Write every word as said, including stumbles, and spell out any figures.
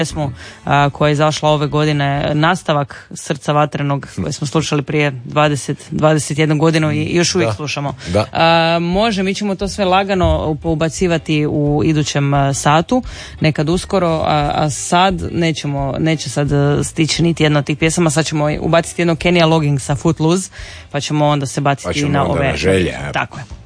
pjesmu a, koja je izašla ove godine, nastavak Srca vatrenog koji smo slušali prije dvadeset, dvadeset jednu godinu i još uvijek da. slušamo. Da. A, može, mi ćemo to sve lagano ubacivati u idućem satu, nekad uskoro, a, a sad nećemo, neće sad stići niti jedna od tih pjesama, sad ćemo ubaciti jedno Kenny Loggingsa Footloose, pa ćemo onda se baciti pa ćemo na onda ove na želje. Tako je.